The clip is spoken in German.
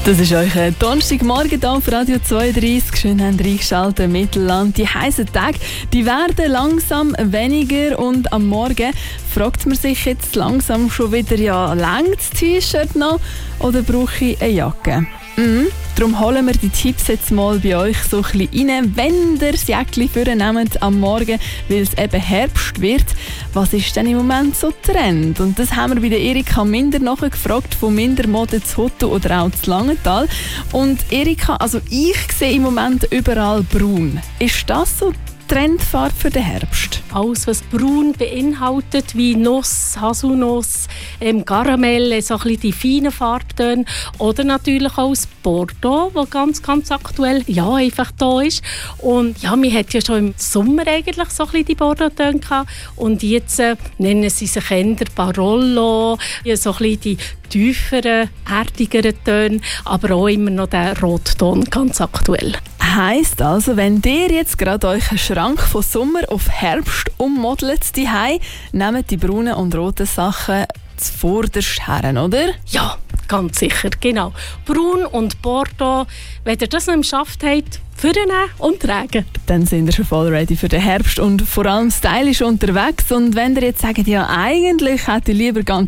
Das ist euch ein Donnerstagmorgen hier auf Radio 32. Schön habt ihr eingeschaltet, Mittelland. Die heißen Tage, die werden langsam weniger und am Morgen fragt man sich jetzt langsam schon wieder, ja, längt das T-Shirt noch oder brauche ich eine Jacke? Darum holen wir die Tipps jetzt mal bei euch so ein bisschen rein, wenn ihr das Jäckchen vornehmt am Morgen, weil es eben Herbst wird. Was ist denn im Moment so Trend? Und das haben wir bei der Erika Minder nachgefragt, von Mindermode zu Hotto oder auch zu Langenthal. Und Erika, also ich sehe im Moment überall braun. Ist das so Trendfarbe für den Herbst? Alles, was braun beinhaltet, wie Nuss, Haselnuss, Karamell, so ein bisschen die feinen Farbtöne. Oder natürlich auch das Bordeaux, das ganz, ganz aktuell einfach da ist. Und ja, wir hatten ja schon im Sommer eigentlich so ein bisschen die Bordeaux-Töne gehabt. Und jetzt nennen sie sich eher Barolo, ja, so ein bisschen die tieferen, erdigeren Töne, aber auch immer noch der Rotton, ganz aktuell. Heisst also, wenn ihr jetzt gerade euren Schrank von Sommer auf Herbst ummodelt daheim, nehmt die braunen und roten Sachen zuvorderst her, oder? Ja, ganz sicher, genau. Braun und Bordeaux, wenn ihr das noch im Schaft habt, vornehmen und tragen. Dann sind wir schon voll ready für den Herbst und vor allem stylisch unterwegs. Und wenn ihr jetzt sagt, ja, eigentlich hätte ich lieber ganz